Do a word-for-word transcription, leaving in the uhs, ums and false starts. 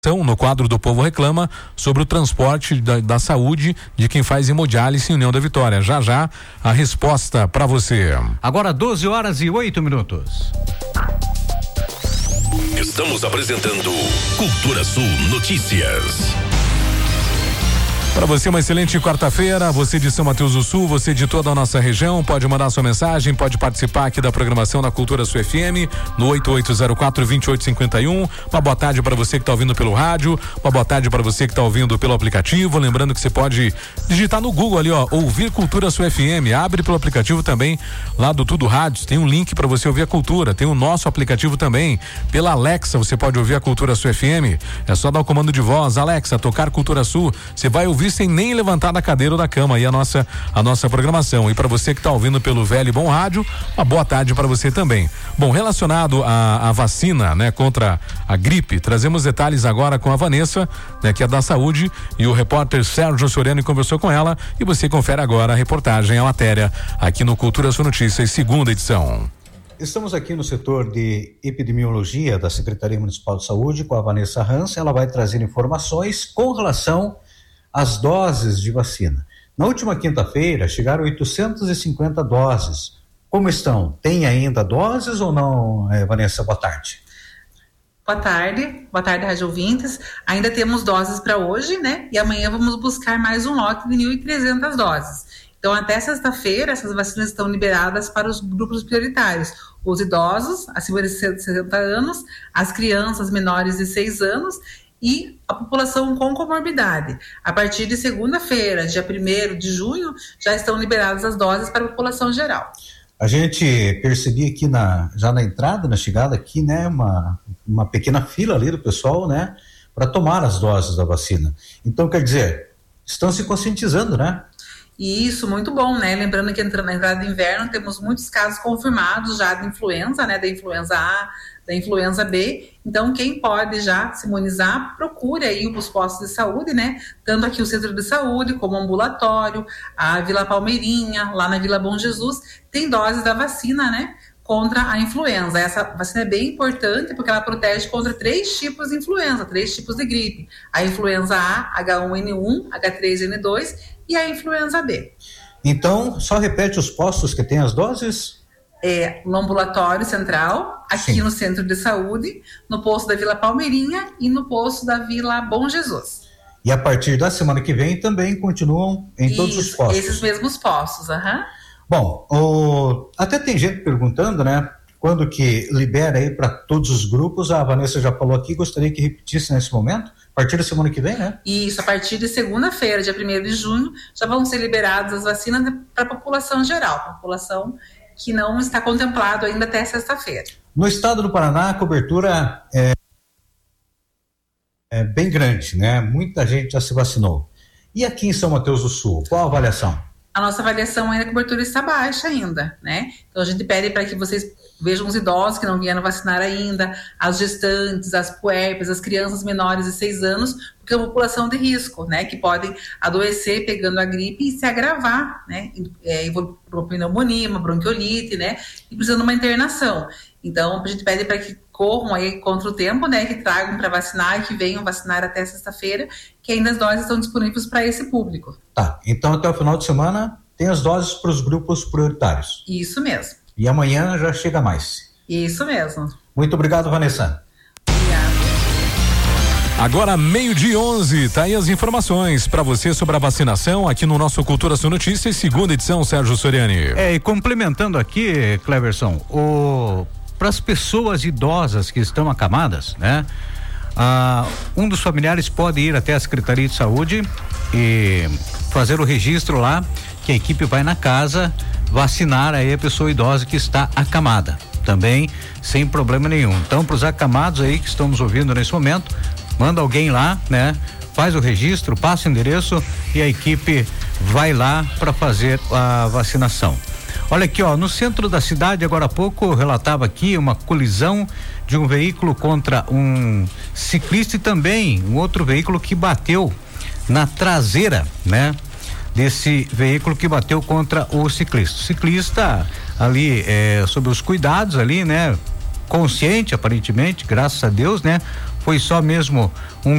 No quadro do Povo Reclama sobre o transporte da, da saúde de quem faz hemodiálise em União da Vitória. Já já a resposta para você. Agora doze horas e oito minutos. Estamos apresentando Cultura Sul Notícias. Para você, uma excelente quarta-feira. Você de São Mateus do Sul, você de toda a nossa região, pode mandar sua mensagem, pode participar aqui da programação na Cultura Sul F M, no oito oito zero quatro, dois oito cinco um. Uma boa tarde para você que está ouvindo pelo rádio, uma boa tarde para você que está ouvindo pelo aplicativo. Lembrando que você pode digitar no Google ali, ó, ouvir Cultura Sul F M. Abre pelo aplicativo também, lá do Tudo Rádios. Tem um link para você ouvir a cultura. Tem o nosso aplicativo também. Pela Alexa, você pode ouvir a Cultura Sul F M. É só dar o comando de voz, Alexa, tocar Cultura Sul. Você vai ouvir sem nem levantar da cadeira ou da cama aí a nossa a nossa programação. E para você que está ouvindo pelo Velho e Bom Rádio, uma boa tarde para você também. Bom, relacionado à, à vacina, né, contra a gripe, trazemos detalhes agora com a Vanessa, né, que é da saúde, e o repórter Sérgio Soriano conversou com ela, e você confere agora a reportagem, a matéria aqui no Cultura Sul Notícias, segunda edição. Estamos aqui no setor de epidemiologia da Secretaria Municipal de Saúde com a Vanessa Hansen. Ela vai trazer informações com relação as doses de vacina. Na última quinta-feira chegaram oitocentas e cinquenta doses. Como estão? Tem ainda doses ou não, é, Vanessa? Boa tarde. Boa tarde, boa tarde, rádio ouvintes. Ainda temos doses para hoje, né? E amanhã vamos buscar mais um lote de mil e trezentas doses. Então, até sexta-feira, essas vacinas estão liberadas para os grupos prioritários. Os idosos, acima de sessenta anos, as crianças menores de seis anos e a população com comorbidade. A partir de segunda-feira, dia primeiro de junho, já estão liberadas as doses para a população geral. A gente percebia aqui na, já na entrada, na chegada aqui, né, uma, uma pequena fila ali do pessoal, né, para tomar as doses da vacina. Então, quer dizer, estão se conscientizando, né? E isso, muito bom, né? Lembrando que entrando na entrada de inverno, temos muitos casos confirmados já de influenza, né? Da influenza A, da influenza B. Então, quem pode já se imunizar, procure aí os postos de saúde, né? Tanto aqui o Centro de Saúde, como o ambulatório, a Vila Palmeirinha, lá na Vila Bom Jesus, tem doses da vacina, né? Contra a influenza. Essa vacina é bem importante porque ela protege contra três tipos de influenza, três tipos de gripe. A influenza A, H um N um, H três N dois e a influenza B. Então, só repete os postos que tem as doses? É, no ambulatório central, aqui Sim. no Centro de Saúde, no posto da Vila Palmeirinha e no posto da Vila Bom Jesus. E a partir da semana que vem também continuam em Isso, todos os postos? Esses mesmos postos, aham. Uhum. Bom, o... até tem gente perguntando, né, quando que libera aí para todos os grupos. A Vanessa já falou aqui, gostaria que repetisse nesse momento, a partir da semana que vem, né? Isso, a partir de segunda-feira, dia primeiro de junho, já vão ser liberadas as vacinas para a população geral, a população que não está contemplado ainda até sexta-feira. No estado do Paraná, a cobertura é, é bem grande, né? Muita gente já se vacinou. E aqui em São Mateus do Sul, qual a avaliação? A nossa avaliação ainda, a cobertura está baixa ainda, né? Então a gente pede para que vocês vejam os idosos que não vieram vacinar ainda, as gestantes, as puérperas, as crianças menores de seis anos, porque é uma população de risco, né? Que podem adoecer pegando a gripe e se agravar, né? É, evoluir para uma pneumonia, uma bronquiolite, né? E precisando de uma internação. Então a gente pede para que corram aí contra o tempo, né? Que tragam para vacinar e que venham vacinar até sexta-feira, que ainda as doses estão disponíveis para esse público. Tá, então até o final de semana tem as doses para os grupos prioritários. Isso mesmo. E amanhã já chega mais. Isso mesmo. Muito obrigado, Vanessa. Obrigado. Agora meio-dia onze, tá aí as informações para você sobre a vacinação aqui no nosso Cultura Sul Notícias, segunda edição, Sérgio Soriani. É, e complementando aqui, Cleverson, o para as pessoas idosas que estão acamadas, né? Ah, um dos familiares pode ir até a Secretaria de Saúde e fazer o registro lá, que a equipe vai na casa vacinar aí a pessoa idosa que está acamada, também sem problema nenhum. Então, para os acamados aí que estamos ouvindo nesse momento, manda alguém lá, né? Faz o registro, passa o endereço e a equipe vai lá para fazer a vacinação. Olha aqui, ó, no centro da cidade, agora há pouco, relatava aqui uma colisão de um veículo contra um ciclista e também um outro veículo que bateu na traseira, né? Desse veículo que bateu contra o ciclista. O ciclista ali, é, sob os cuidados ali, né? Consciente, aparentemente, graças a Deus, né? Foi só mesmo um